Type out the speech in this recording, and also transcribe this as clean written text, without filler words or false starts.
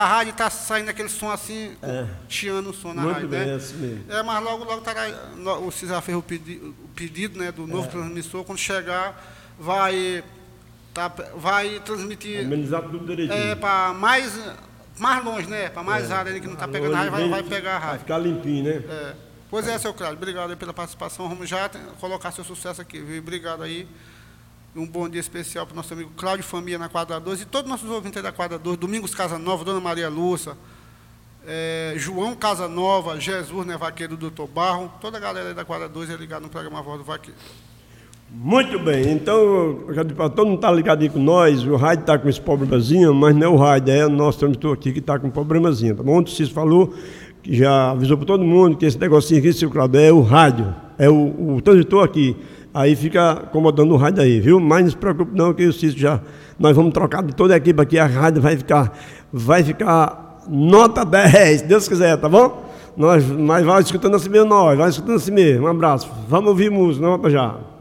A rádio está saindo aquele som assim, chiando o som na rádio, bem, né? é assim mesmo. Mas logo estará, o Cisar fez o pedido, né, do novo transmissor, quando chegar, vai transmitir Amenizar tudo direitinho. para mais longe, né? Para mais área que não está pegando a rádio, vai pegar a Vai rádio. ficar limpinho, né? Pois é, seu Cláudio, obrigado aí pela participação. Vamos já colocar seu sucesso aqui, viu? Obrigado aí. Um bom dia especial para o nosso amigo Cláudio Família na Quadra 2 e todos os nossos ouvintes aí da Quadra 2, Domingos Casanova, Dona Maria Lúcia, João Casanova, Jesus, né, Vaqueiro do Dr. Barro, toda a galera aí da Quadra 2 é ligada no programa Voz do Vaqueiro. Muito bem, então, eu já disse para todo mundo está ligadinho com nós, o rádio está com esse problemazinho, mas não é o rádio, é o nosso transmissor aqui que está com um problemazinho, tá bom? O Cícero falou, que já avisou para todo mundo que esse negocinho aqui, seu Cláudio, é o rádio, é o transmissor aqui. Aí fica acomodando o rádio aí, viu? Mas não se preocupe não, que o Cícero já... Nós vamos trocar de toda a equipe aqui, a rádio vai ficar nota 10, se Deus quiser, tá bom? Mas vai escutando assim mesmo nós, vai escutando assim mesmo. Um abraço. Vamos ouvir música, não, já.